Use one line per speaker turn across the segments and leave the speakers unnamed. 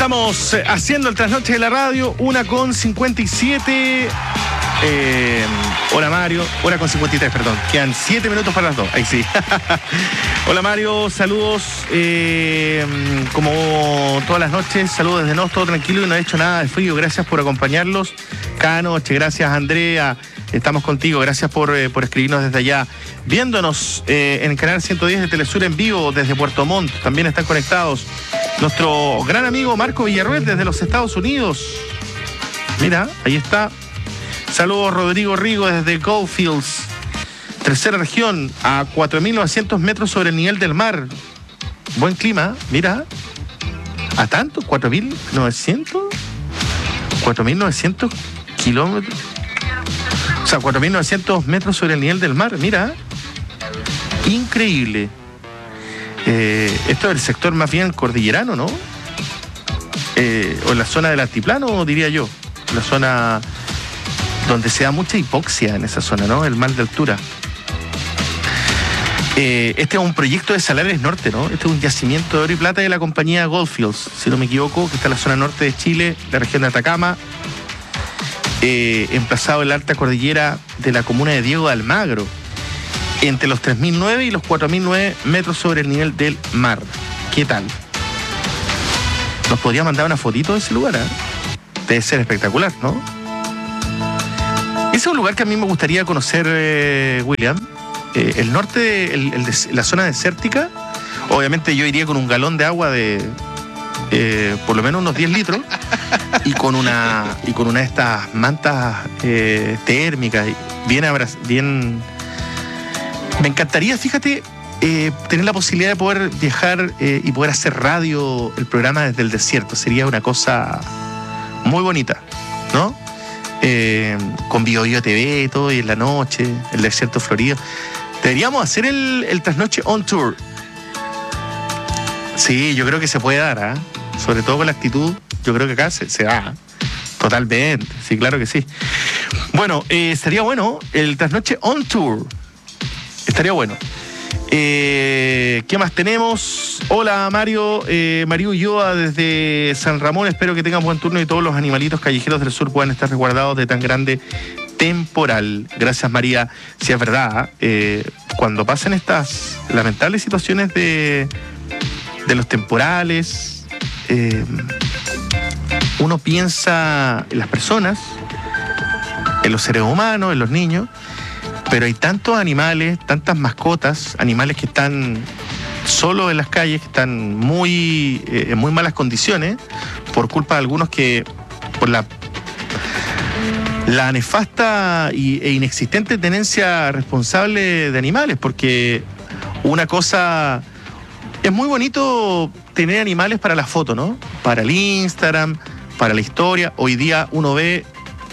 Estamos haciendo el trasnoche de la radio, 1:57. Hola Mario, 1:53, perdón. Quedan 7 minutos para las 2. Ahí sí. Hola Mario, saludos. Como todas las noches, saludos desde Nos, todo tranquilo y no ha hecho nada de frío. Gracias por acompañarlos cada noche. Gracias Andrea, estamos contigo. Gracias por escribirnos desde allá. Viéndonos en el canal 110 de Telesur en vivo desde Puerto Montt. También están conectados nuestro gran amigo Marco Villarruel desde los Estados Unidos. Mira, ahí está. Saludos Rodrigo Rigo desde Goldfields, tercera región, a 4.900 metros sobre el nivel del mar. Buen clima, mira. ¿A tanto? ¿4.900 kilómetros? O sea, 4.900 metros sobre el nivel del mar, mira. Increíble. Esto es el sector más bien cordillerano, ¿no? O en la zona del altiplano, diría yo. La zona donde se da mucha hipoxia en esa zona, ¿no? El mal de altura. Este es un proyecto de Salares Norte, ¿no? Este es un yacimiento de oro y plata de la compañía Goldfields, si no me equivoco, que está en la zona norte de Chile, la región de Atacama, emplazado en la alta cordillera de la comuna de Diego de Almagro, entre los 3.009 y los 4.009 metros sobre el nivel del mar. ¿Qué tal? ¿Nos podría mandar una fotito de ese lugar? Debe ser espectacular, ¿no? Ese es un lugar que a mí me gustaría conocer, William. El norte, la zona desértica, obviamente yo iría con un galón de agua de por lo menos unos 10 litros y con una de estas mantas térmicas, bien. Me encantaría, fíjate, tener la posibilidad de poder viajar y poder hacer radio, el programa desde el desierto. Sería una cosa muy bonita, ¿no? Con BioBio TV y todo, y en la noche, el desierto florido. Deberíamos hacer el trasnoche on tour. Sí, yo creo que se puede dar, sobre todo con la actitud. Yo creo que acá se da totalmente. Sí, claro que sí. Bueno, estaría bueno el trasnoche on tour. Estaría bueno. ¿Qué más tenemos? Hola Mario, Mario Ulloa desde San Ramón. Espero que tengan buen turno y todos los animalitos callejeros del sur puedan estar resguardados de tan grande temporal. Gracias María. Si es verdad, cuando pasan estas lamentables situaciones de los temporales, uno piensa en las personas, en los seres humanos, en los niños. Pero hay tantos animales, tantas mascotas, animales que están solos en las calles, que están en muy malas condiciones, por culpa de algunos que, por la nefasta e inexistente tenencia responsable de animales, porque una cosa, es muy bonito tener animales para la foto, ¿no? Para el Instagram, para la historia. Hoy día uno ve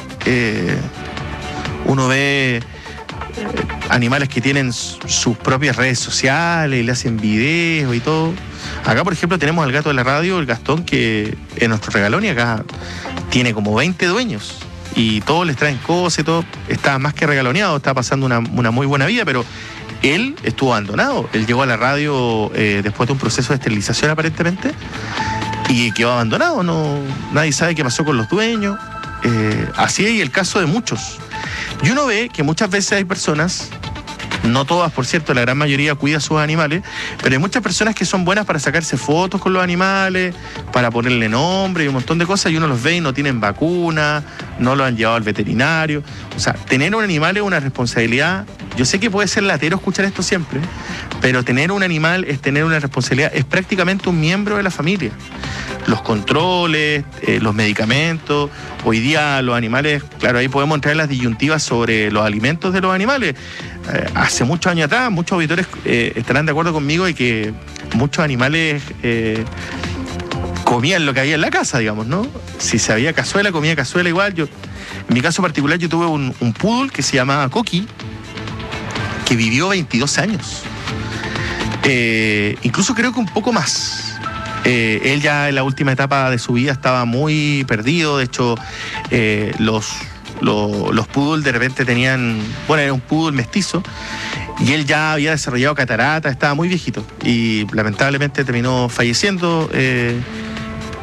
animales que tienen sus propias redes sociales y le hacen videos y todo. Acá, por ejemplo, tenemos al gato de la radio, el Gastón, que es nuestro regalón y acá tiene como 20 dueños y todos les traen cosas y todo. Está más que regaloneado, está pasando una muy buena vida, pero él estuvo abandonado. Él llegó a la radio después de un proceso de esterilización aparentemente y quedó abandonado. Nadie sabe qué pasó con los dueños. Así es el caso de muchos. Y uno ve que muchas veces hay personas, no todas por cierto, la gran mayoría cuida a sus animales, pero hay muchas personas que son buenas para sacarse fotos con los animales, para ponerle nombre y un montón de cosas, y uno los ve y no tienen vacuna, no lo han llevado al veterinario. O sea, tener un animal es una responsabilidad. Yo sé que puede ser latero escuchar esto siempre, pero tener un animal es tener una responsabilidad, es prácticamente un miembro de la familia. Los controles, los medicamentos. Hoy día los animales, claro, ahí podemos entrar en las disyuntivas sobre los alimentos de los animales. Hace muchos años atrás, muchos auditores estarán de acuerdo conmigo de que muchos animales comían lo que había en la casa, digamos, ¿no? Si se había cazuela, comía cazuela igual. En mi caso particular, yo tuve un poodle que se llamaba Coqui, que vivió 22 años. Incluso creo que un poco más. Él ya en la última etapa de su vida estaba muy perdido. De hecho, los poodles de repente tenían... Bueno, era un poodle mestizo. Y él ya había desarrollado catarata, estaba muy viejito. Y lamentablemente terminó falleciendo.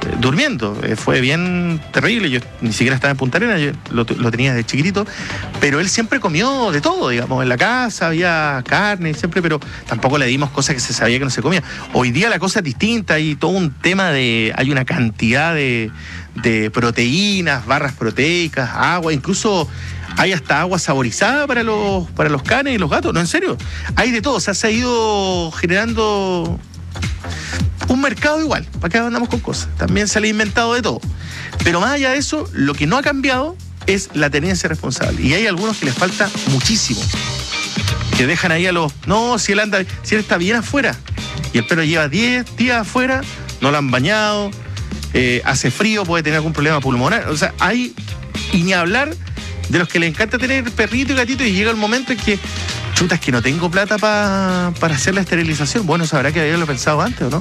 durmiendo. Fue bien terrible. Yo ni siquiera estaba en Punta Arenas, yo lo tenía desde chiquitito, pero él siempre comió de todo, digamos. En la casa había carne, siempre, pero tampoco le dimos cosas que se sabía que no se comía. Hoy día la cosa es distinta, hay todo un tema hay una cantidad de proteínas, barras proteicas, agua, incluso hay hasta agua saborizada para los canes y los gatos. No, en serio, hay de todo. O sea, se ha ido generando un mercado igual. ¿Para qué andamos con cosas? También se le ha inventado de todo. Pero más allá de eso, lo que no ha cambiado es la tenencia responsable. Y hay algunos que les falta muchísimo. Que dejan ahí si él está bien afuera. Y el perro lleva 10 días afuera, no lo han bañado, hace frío, puede tener algún problema pulmonar. O sea, y ni hablar de los que les encanta tener perrito y gatito y llega el momento en que, chuta, es que no tengo plata para hacer la esterilización. Bueno, sabrá que haberlo pensado antes, ¿o no?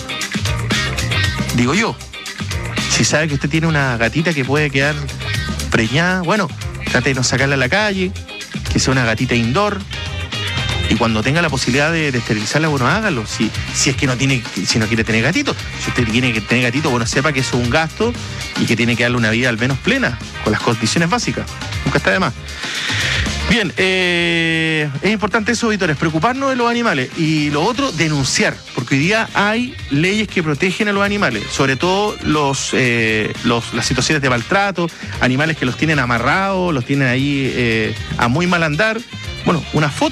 Digo yo, si sabe que usted tiene una gatita que puede quedar preñada, bueno, trate de no sacarla a la calle, que sea una gatita indoor, y cuando tenga la posibilidad de esterilizarla, bueno, hágalo. Si no quiere tener gatito, si usted tiene que tener gatito, bueno, sepa que eso es un gasto y que tiene que darle una vida al menos plena, con las condiciones básicas. Nunca está de más. Bien, es importante eso, auditores, preocuparnos de los animales. Y lo otro, denunciar, porque hoy día hay leyes que protegen a los animales, sobre todo las situaciones de maltrato, animales que los tienen amarrados, los tienen ahí a muy mal andar. Bueno, una foto